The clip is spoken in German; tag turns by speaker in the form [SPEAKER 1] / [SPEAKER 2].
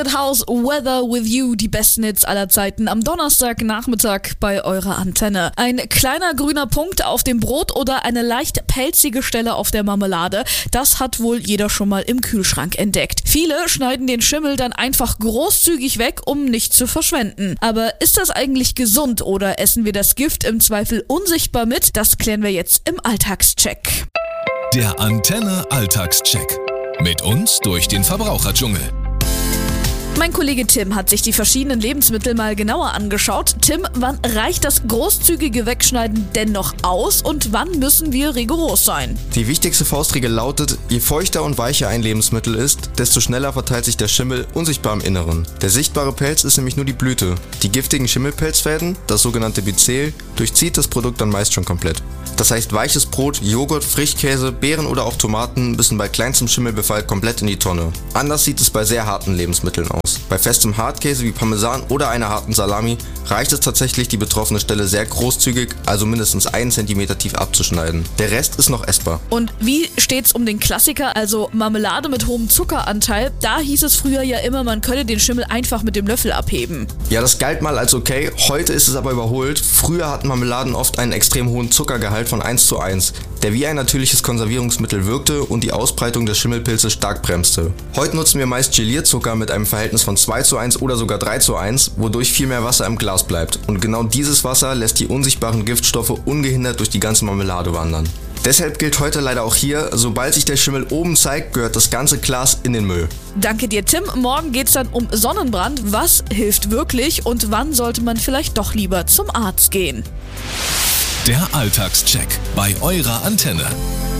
[SPEAKER 1] House Weather with You, die besten Hits aller Zeiten am Donnerstagnachmittag bei eurer Antenne. Ein kleiner grüner Punkt auf dem Brot oder eine leicht pelzige Stelle auf der Marmelade, das hat wohl jeder schon mal im Kühlschrank entdeckt. Viele schneiden den Schimmel dann einfach großzügig weg, um nicht zu verschwenden. Aber ist das eigentlich gesund oder essen wir das Gift im Zweifel unsichtbar mit? Das klären wir jetzt im Alltagscheck.
[SPEAKER 2] Der Antenne Alltagscheck. Mit uns durch den Verbraucherdschungel.
[SPEAKER 1] Mein Kollege Tim hat sich die verschiedenen Lebensmittel mal genauer angeschaut. Tim, wann reicht das großzügige Wegschneiden denn noch aus und wann müssen wir rigoros sein?
[SPEAKER 3] Die wichtigste Faustregel lautet, je feuchter und weicher ein Lebensmittel ist, desto schneller verteilt sich der Schimmel unsichtbar im Inneren. Der sichtbare Pelz ist nämlich nur die Blüte. Die giftigen Schimmelpelzfäden, das sogenannte Myzel, durchzieht das Produkt dann meist schon komplett. Das heißt, weiches Brot, Joghurt, Frischkäse, Beeren oder auch Tomaten müssen bei kleinstem Schimmelbefall komplett in die Tonne. Anders sieht es bei sehr harten Lebensmitteln aus. Bei festem Hartkäse wie Parmesan oder einer harten Salami reicht es tatsächlich, die betroffene Stelle sehr großzügig, also mindestens 1 cm tief abzuschneiden. Der Rest ist noch essbar.
[SPEAKER 1] Und wie steht's um den Klassiker, also Marmelade mit hohem Zuckeranteil? Da hieß es früher ja immer, man könne den Schimmel einfach mit dem Löffel abheben.
[SPEAKER 3] Ja, das galt mal als okay, heute ist es aber überholt. Früher hatten Marmeladen oft einen extrem hohen Zuckergehalt von 1:1, der wie ein natürliches Konservierungsmittel wirkte und die Ausbreitung der Schimmelpilze stark bremste. Heute nutzen wir meist Gelierzucker mit einem Verhältnis von 2:1 oder sogar 3:1, wodurch viel mehr Wasser im Glas bleibt. Und genau dieses Wasser lässt die unsichtbaren Giftstoffe ungehindert durch die ganze Marmelade wandern. Deshalb gilt heute leider auch hier, sobald sich der Schimmel oben zeigt, gehört das ganze Glas in den Müll.
[SPEAKER 1] Danke dir, Tim. Morgen geht's dann um Sonnenbrand. Was hilft wirklich und wann sollte man vielleicht doch lieber zum Arzt gehen?
[SPEAKER 2] Der Alltagscheck bei eurer Antenne.